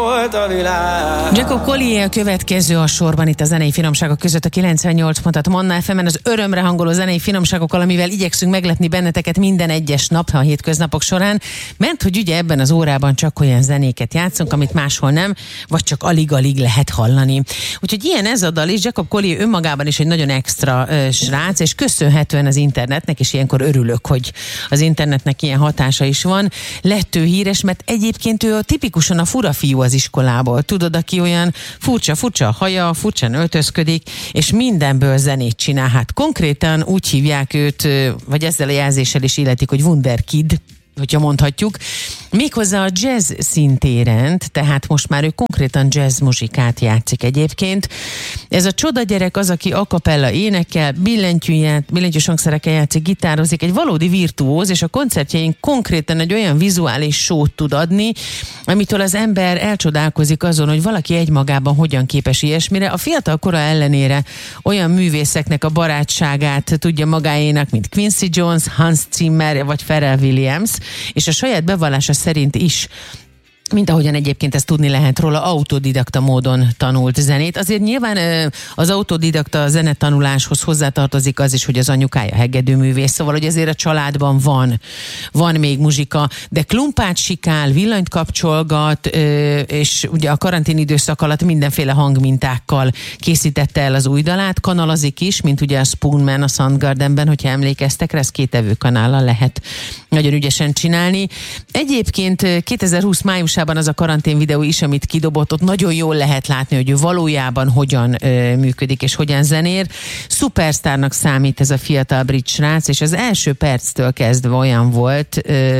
volt a világ. Jacob Collier a következő a sorban itt a zenei finomságok között a 98 pontat Manna FM-en az örömre hangoló zenei finomságokkal, amivel igyekszünk meglepni benneteket minden egyes nap a hétköznapok során, mert hogy ugye ebben az órában csak olyan zenéket játszunk, amit máshol nem, vagy csak alig-alig lehet hallani. Úgyhogy ilyen ez a dal is. Jacob Collier önmagában is egy nagyon extra srác, és köszönhetően az internetnek, és ilyenkor örülök, hogy az internetnek ilyen hatása is van. Lett ő híres, mert egyébként ő tipikusan a fura fiú az iskolából. Tudod, aki olyan furcsa haja, furcsán öltözködik, és mindenből zenét csinál. Hát konkrétan úgy hívják őt, vagy ezzel a jelzéssel is illetik, hogy Wunderkid, hogyha mondhatjuk. Méghozzá a jazz szintéren, tehát most már ő konkrétan jazz muzsikát játszik egyébként. Ez a csoda gyerek az, aki a cappella énekel, billentyűs hangszerekkel játszik, gitározik, egy valódi virtuóz, és a koncertjein konkrétan egy olyan vizuális show-t tud adni, amitől az ember elcsodálkozik azon, hogy valaki egymagában hogyan képes ilyesmire. A fiatal kora ellenére olyan művészeknek a barátságát tudja magáénak, mint Quincy Jones, Hans Zimmer vagy Pharrell Williams, és a saját bevallása szerint is, mint ahogyan egyébként ezt tudni lehet róla, autodidakta módon tanult zenét. Azért nyilván az autodidakta zenetanuláshoz hozzátartozik az is, hogy az anyukája hegedűművész, szóval hogy azért a családban van még muzsika, de klumpát sikál, villanyt kapcsolgat, és ugye a karantén időszak alatt mindenféle hangmintákkal készítette el az új dalát, kanalazik is, mint ugye a Spoonman a Soundgardenben, hogyha emlékeztek rá, ezt 2 evőkanállal lehet nagyon ügyesen csinálni. Egyébként 2020 májusában az a karantén videó is, amit kidobott, ott nagyon jól lehet látni, hogy ő valójában hogyan működik és hogyan zenér. Szupersztárnak számít ez a fiatal brit srác, és az első perctől kezdve olyan volt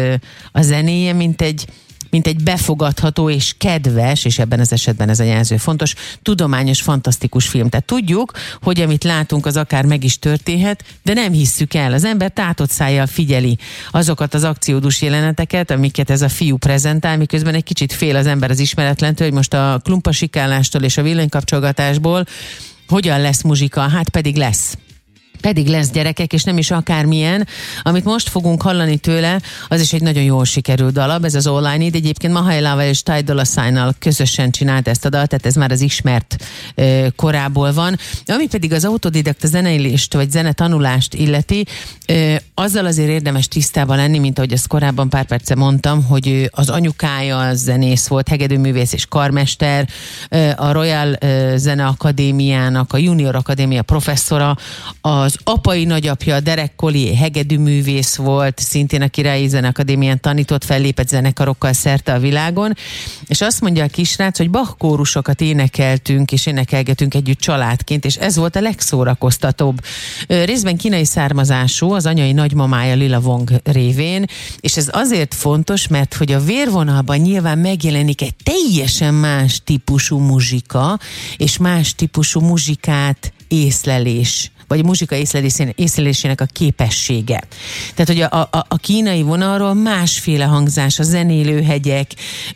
a zenéje, mint egy befogadható és kedves, és ebben az esetben ez a jelző fontos, tudományos, fantasztikus film. Tehát tudjuk, hogy amit látunk, az akár meg is történhet, de nem hisszük el. Az ember tátott szájjal figyeli azokat az akciódús jeleneteket, amiket ez a fiú prezentál, miközben egy kicsit fél az ember az ismeretlentől, hogy most a klumpasikálástól és a villanykapcsolgatásból hogyan lesz muzsika, hát pedig lesz. Pedig lesz, gyerekek, és nem is akármilyen. Amit most fogunk hallani tőle, az is egy nagyon jól sikerült dalab, ez az All I Need. Egyébként Mahailával és Ty Dolla Signnal közösen csinált ezt a dalt, tehát ez már az ismert korából van. Ami pedig az autodidakta zeneilést vagy zenetanulást illeti, azzal azért érdemes tisztában lenni, mint ahogy ezt korábban pár perce mondtam, hogy az anyukája az zenész volt, hegedűművész és karmester, a Royal Zeneakadémiának, a Junior Akadémia professzora, az apai nagyapja, Derek Collier hegedűművész volt, szintén a Királyi Zeneakadémián tanított, fellépett zenekarokkal szerte a világon, és azt mondja a kisrác, hogy Bach kórusokat énekeltünk, és énekelgetünk együtt családként, és ez volt a legszórakoztatóbb. Részben kínai származású, az anyai nagymamája Lila Wong révén, és ez azért fontos, mert hogy a vérvonalban nyilván megjelenik egy teljesen más típusú muzsika, és más típusú muzsikát észlelés, vagy a muzsika észlelésének a képessége. Tehát, hogy a kínai vonalról másféle hangzás, a zenélőhegyek,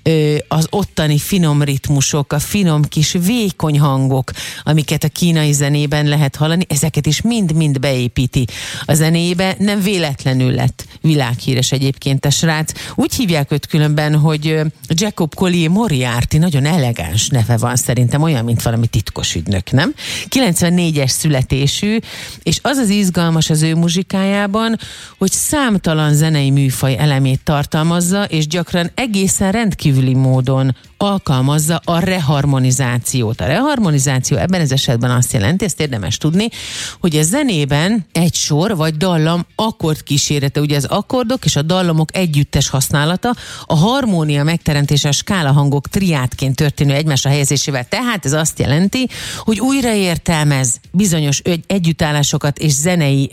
az ottani finom ritmusok, a finom kis vékony hangok, amiket a kínai zenében lehet hallani, ezeket is mind-mind beépíti a zenébe. Nem véletlenül lett világhíres egyébként a srác. Úgy hívják őt különben, hogy Jacob Collier Moriarty, nagyon elegáns neve van szerintem, olyan, mint valami titkos ügynök, nem? 94-es születésű, és az az izgalmas az ő muzsikájában, hogy számtalan zenei műfaj elemét tartalmazza, és gyakran egészen rendkívüli módon alkalmazza a reharmonizációt. A reharmonizáció ebben az esetben azt jelenti, ezt érdemes tudni, hogy a zenében egy sor vagy dallam akkord kísérete, ugye az akkordok és a dallamok együttes használata, a harmónia megteremtése, a skálahangok triádként történő egymásra helyezésével. Tehát ez azt jelenti, hogy újraértelmez bizonyos együttállásokat és zenei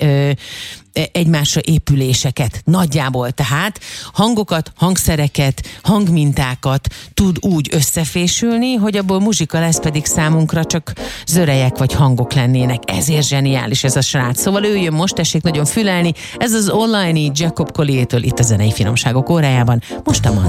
egymásra épüléseket nagyjából. Tehát hangokat, hangszereket, hangmintákat tud úgy összefésülni, hogy abból muzsika lesz, pedig számunkra csak zörejek vagy hangok lennének. Ezért zseniális ez a srác. Szóval ő jön most, tessék nagyon fülelni. Ez az All I Need Jacob Colliertől itt a zenei finomságok órájában. Most a